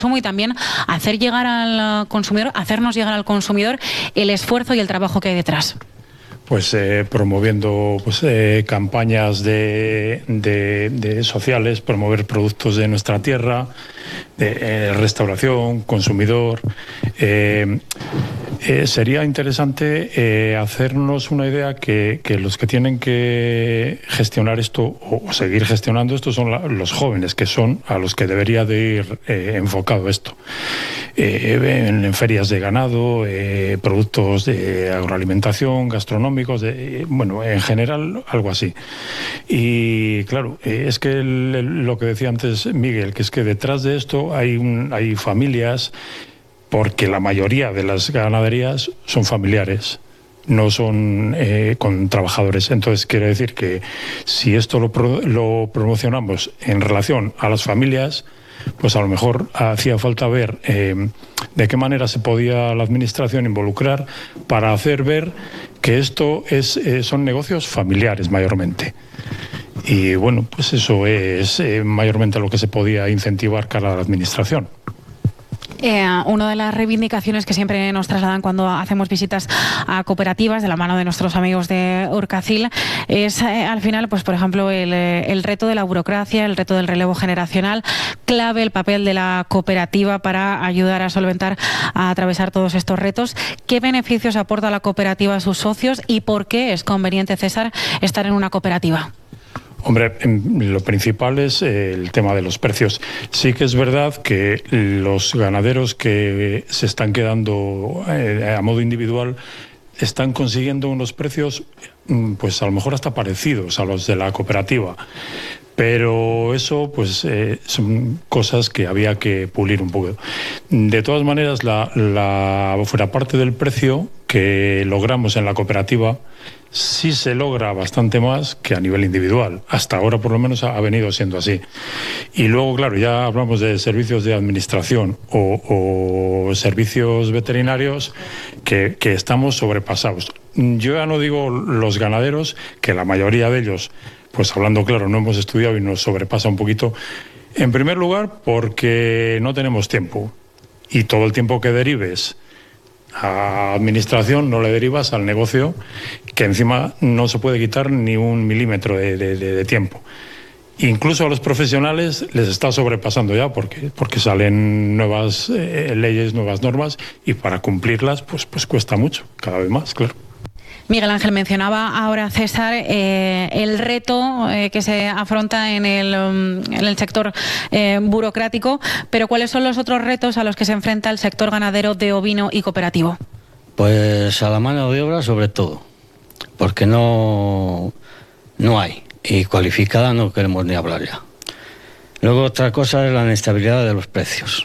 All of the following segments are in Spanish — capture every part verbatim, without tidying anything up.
y también hacer llegar al consumidor, hacernos llegar al consumidor el esfuerzo y el trabajo que hay detrás. Pues eh, promoviendo pues, eh, campañas de, de, de sociales, promover productos de nuestra tierra, de eh, restauración, consumidor. Eh, eh, sería interesante eh, hacernos una idea que, que los que tienen que gestionar esto o, o seguir gestionando esto son la, los jóvenes, que son a los que debería de ir eh, enfocado esto. Eh, en, en ferias de ganado, eh, productos de agroalimentación, gastronómicos, de, eh, bueno, en general algo así. Y claro, eh, es que el, el, lo que decía antes Miguel, que es que detrás de esto hay, un, hay familias, porque la mayoría de las ganaderías son familiares, no son eh, con trabajadores. Entonces quiere decir que si esto lo, pro, lo promocionamos en relación a las familias, pues a lo mejor hacía falta ver eh, de qué manera se podía la administración involucrar para hacer ver que esto es, eh, son negocios familiares mayormente. Y bueno, pues eso es eh, mayormente lo que se podía incentivar cara a la administración. Eh, una de las reivindicaciones que siempre nos trasladan cuando hacemos visitas a cooperativas de la mano de nuestros amigos de Urkacil es eh, al final, pues por ejemplo, el, el reto de la burocracia, el reto del relevo generacional, clave el papel de la cooperativa para ayudar a solventar, a atravesar todos estos retos. ¿Qué beneficios aporta la cooperativa a sus socios y por qué es conveniente, César, estar en una cooperativa? Hombre, lo principal es el tema de los precios. Sí que es verdad que los ganaderos que se están quedando a modo individual están consiguiendo unos precios, pues a lo mejor hasta parecidos a los de la cooperativa. Pero eso, pues, eh, son cosas que había que pulir un poco. De todas maneras, la, la fuera parte del precio que logramos en la cooperativa, sí se logra bastante más que a nivel individual. Hasta ahora, por lo menos, ha, ha venido siendo así. Y luego, claro, ya hablamos de servicios de administración o, o servicios veterinarios que, que estamos sobrepasados. Yo ya no digo los ganaderos, que la mayoría de ellos, pues hablando claro, no hemos estudiado y nos sobrepasa un poquito. En primer lugar, porque no tenemos tiempo. Y todo el tiempo que derives a administración no le derivas al negocio, que encima no se puede quitar ni un milímetro de, de, de tiempo. Incluso a los profesionales les está sobrepasando ya porque, porque salen nuevas eh, leyes, nuevas normas, y para cumplirlas pues, pues cuesta mucho, cada vez más, claro. Miguel Ángel, mencionaba ahora César eh, el reto eh, que se afronta en el, um, en el sector eh, burocrático, pero ¿cuáles son los otros retos a los que se enfrenta el sector ganadero de ovino y cooperativo? Pues a la mano de obra sobre todo, porque no, no hay, y cualificada no queremos ni hablar ya. Luego otra cosa es la inestabilidad de los precios.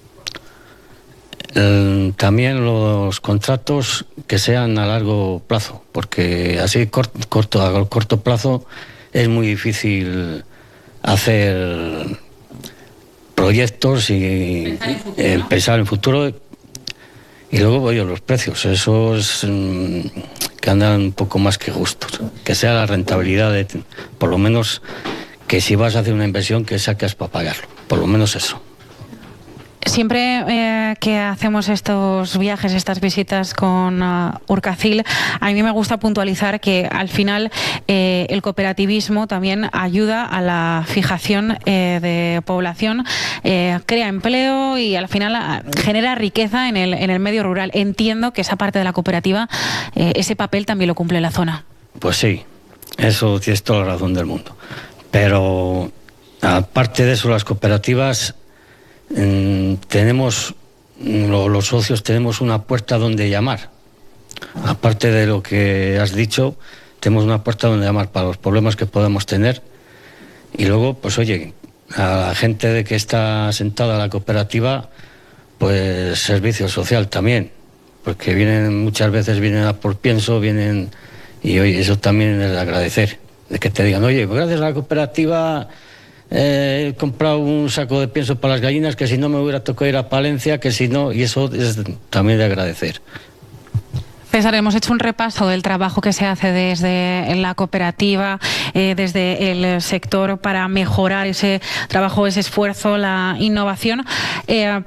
Eh, también los contratos que sean a largo plazo, porque así corto, corto, a corto plazo es muy difícil hacer proyectos y eh, pensar en futuro. Y luego voy a los precios, esos mmm, que andan un poco más que justos, que sea la rentabilidad, de, por lo menos que si vas a hacer una inversión que saques para pagarlo, por lo menos eso. Siempre eh, que hacemos estos viajes, estas visitas con uh, Urkacil, a mí me gusta puntualizar que al final eh, el cooperativismo también ayuda a la fijación eh, de población, eh, crea empleo y al final uh, genera riqueza en el, en el medio rural. Entiendo que esa parte de la cooperativa, eh, ese papel también lo cumple la zona. Pues sí, eso tienes toda la razón del mundo. Pero aparte de eso, las cooperativas... tenemos, los socios tenemos una puerta donde llamar. Aparte de lo que has dicho, tenemos una puerta donde llamar para los problemas que podemos tener. Y luego, pues oye, a la gente de que está sentada en la cooperativa, pues servicio social también, porque vienen, muchas veces vienen a por pienso, vienen, y oye, eso también es de agradecer, de que te digan, oye, pues gracias a la cooperativa Eh, he comprado un saco de pienso para las gallinas, que si no me hubiera tocado ir a Palencia, que si no, y eso es también de agradecer. César, hemos hecho un repaso del trabajo que se hace desde la cooperativa, eh, desde el sector para mejorar ese trabajo, ese esfuerzo, la innovación. Eh,